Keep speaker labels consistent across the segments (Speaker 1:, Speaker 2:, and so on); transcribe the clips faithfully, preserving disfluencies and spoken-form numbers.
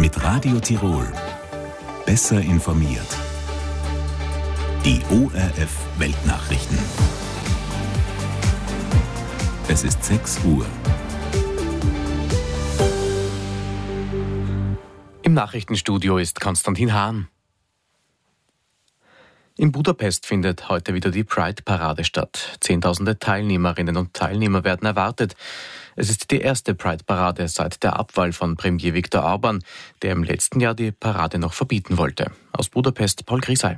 Speaker 1: mit Radio Tirol. Besser informiert. Die O R F Weltnachrichten. Es ist sechs Uhr.
Speaker 2: Im Nachrichtenstudio ist Konstantin Hahn. In Budapest findet heute wieder die Pride-Parade statt. Zehntausende Teilnehmerinnen und Teilnehmer werden erwartet. Es ist die erste Pride-Parade seit der Abwahl von Premier Viktor Orbán, der im letzten Jahr die Parade noch verbieten wollte. Aus Budapest Paul Grisey.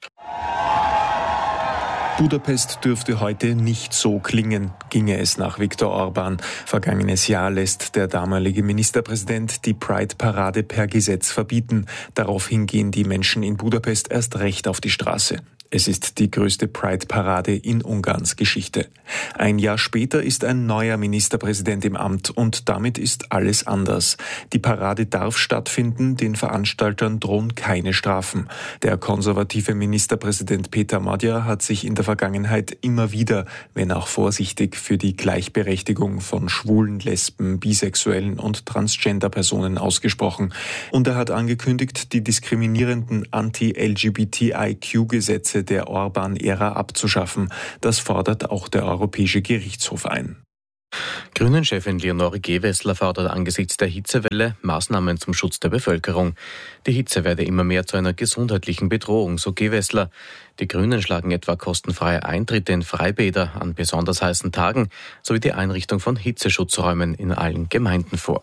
Speaker 3: Budapest dürfte heute nicht so klingen, ginge es nach Viktor Orbán. Vergangenes Jahr lässt der damalige Ministerpräsident die Pride-Parade per Gesetz verbieten. Daraufhin gehen die Menschen in Budapest erst recht auf die Straße. Es ist die größte Pride-Parade in Ungarns Geschichte. Ein Jahr später ist ein neuer Ministerpräsident im Amt und damit ist alles anders. Die Parade darf stattfinden, den Veranstaltern drohen keine Strafen. Der konservative Ministerpräsident Peter Magyar hat sich in der Vergangenheit immer wieder, wenn auch vorsichtig, für die Gleichberechtigung von Schwulen, Lesben, Bisexuellen und Transgender-Personen ausgesprochen. Und er hat angekündigt, die diskriminierenden Anti-L G B T I Q-Gesetze der Orbán-Ära abzuschaffen. Das fordert auch der Europäische Gerichtshof ein.
Speaker 2: Grünen-Chefin Leonore Gewessler fordert angesichts der Hitzewelle Maßnahmen zum Schutz der Bevölkerung. Die Hitze werde immer mehr zu einer gesundheitlichen Bedrohung, so Gewessler. Die Grünen schlagen etwa kostenfreie Eintritte in Freibäder an besonders heißen Tagen sowie die Einrichtung von Hitzeschutzräumen in allen Gemeinden vor.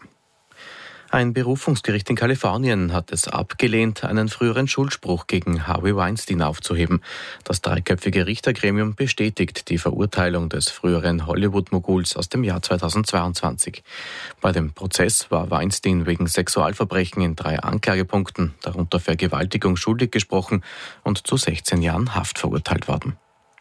Speaker 2: Ein Berufungsgericht in Kalifornien hat es abgelehnt, einen früheren Schuldspruch gegen Harvey Weinstein aufzuheben. Das dreiköpfige Richtergremium bestätigt die Verurteilung des früheren Hollywood-Moguls aus dem Jahr zweitausendzweiundzwanzig. Bei dem Prozess war Weinstein wegen Sexualverbrechen in drei Anklagepunkten, darunter Vergewaltigung, schuldig gesprochen und zu sechzehn Jahren Haft verurteilt worden.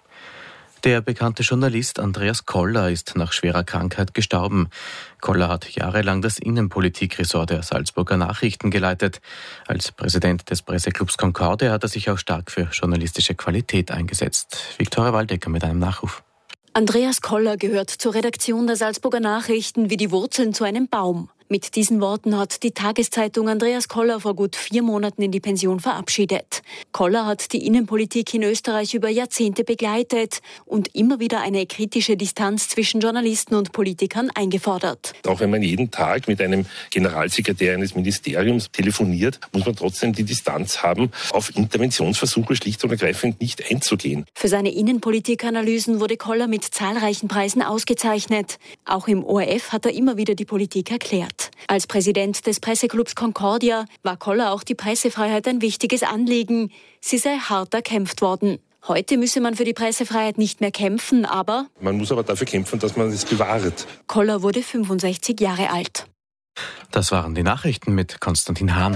Speaker 2: Der bekannte Journalist Andreas Koller ist nach schwerer Krankheit gestorben. Koller hat jahrelang das Innenpolitikressort der Salzburger Nachrichten geleitet. Als Präsident des Presseclubs Concorde hat er sich auch stark für journalistische Qualität eingesetzt. Viktoria Waldecker mit einem Nachruf.
Speaker 4: Andreas Koller gehört zur Redaktion der Salzburger Nachrichten wie die Wurzeln zu einem Baum. Mit diesen Worten hat die Tageszeitung Andreas Koller vor gut vier Monaten in die Pension verabschiedet. Koller hat die Innenpolitik in Österreich über Jahrzehnte begleitet und immer wieder eine kritische Distanz zwischen Journalisten und Politikern eingefordert.
Speaker 5: Auch wenn man jeden Tag mit einem Generalsekretär eines Ministeriums telefoniert, muss man trotzdem die Distanz haben, auf Interventionsversuche schlicht und ergreifend nicht einzugehen.
Speaker 4: Für seine Innenpolitikanalysen wurde Koller mit zahlreichen Preisen ausgezeichnet. Auch im O R F hat er immer wieder die Politik erklärt. Als Präsident des Presseclubs Concordia war Koller auch die Pressefreiheit ein wichtiges Anliegen. Sie sei hart erkämpft worden. Heute müsse man für die Pressefreiheit nicht mehr kämpfen, aber...
Speaker 5: Man muss aber dafür kämpfen, dass man es bewahrt.
Speaker 4: Koller wurde fünfundsechzig Jahre alt.
Speaker 2: Das waren die Nachrichten mit Konstantin Hahn.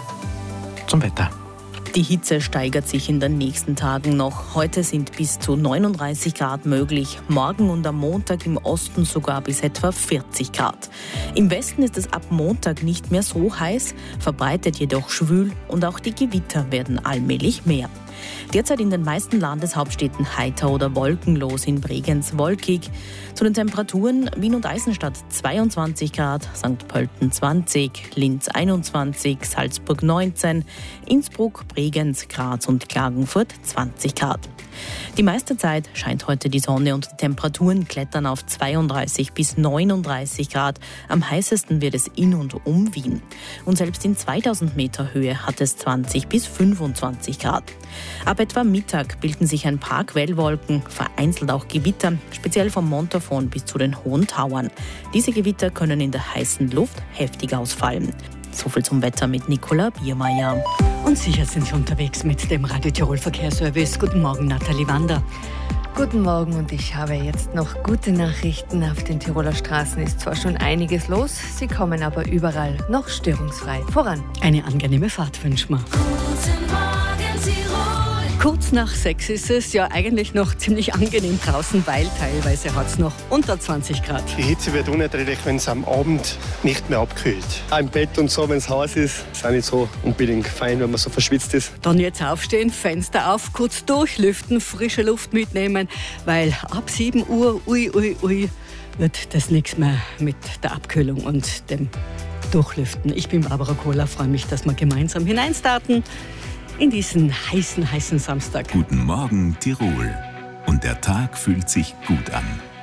Speaker 2: Zum Wetter.
Speaker 6: Die Hitze steigert sich in den nächsten Tagen noch. Heute sind bis zu neununddreißig Grad möglich. Morgen und am Montag im Osten sogar bis etwa vierzig Grad. Im Westen ist es ab Montag nicht mehr so heiß, verbreitet jedoch schwül und auch die Gewitter werden allmählich mehr. Derzeit in den meisten Landeshauptstädten heiter oder wolkenlos, in Bregenz wolkig. Zu den Temperaturen: Wien und Eisenstadt zweiundzwanzig Grad, Sankt Pölten zwanzig, Linz einundzwanzig, Salzburg neunzehn, Innsbruck, Bregenz, Graz und Klagenfurt zwanzig Grad. Die meiste Zeit scheint heute die Sonne und die Temperaturen klettern auf zweiunddreißig bis neununddreißig Grad. Am heißesten wird es in und um Wien. Und selbst in zweitausend Meter Höhe hat es zwanzig bis fünfundzwanzig Grad. Ab etwa Mittag bilden sich ein paar Quellwolken, vereinzelt auch Gewitter, speziell vom Montafon bis zu den Hohen Tauern. Diese Gewitter können in der heißen Luft heftig ausfallen. So viel zum Wetter mit Nicola Biermeier.
Speaker 7: Und sicher sind Sie unterwegs mit dem Radio Tirol Verkehrsservice. Guten Morgen, Nathalie Wander.
Speaker 8: Guten Morgen und ich habe jetzt noch gute Nachrichten. Auf den Tiroler Straßen ist zwar schon einiges los, sie kommen aber überall noch störungsfrei voran.
Speaker 7: Eine angenehme Fahrt wünschen wir.
Speaker 9: Guten Morgen, Tirol.
Speaker 7: Kurz nach sechs ist es ja eigentlich noch ziemlich angenehm draußen, weil teilweise hat es noch unter zwanzig Grad.
Speaker 10: Die Hitze wird unerträglich, wenn es am Abend nicht mehr abkühlt. Auch im Bett und so, wenn es heiß ist, ist auch nicht so unbedingt fein, wenn man so verschwitzt ist.
Speaker 7: Dann jetzt aufstehen, Fenster auf, kurz durchlüften, frische Luft mitnehmen, weil ab sieben Uhr, ui, ui, ui, wird das nichts mehr mit der Abkühlung und dem durchlüften. Ich bin Barbara Kohler, freue mich, dass wir gemeinsam hineinstarten in diesen heißen, heißen Samstag.
Speaker 1: Guten Morgen, Tirol. Und der Tag fühlt sich gut an.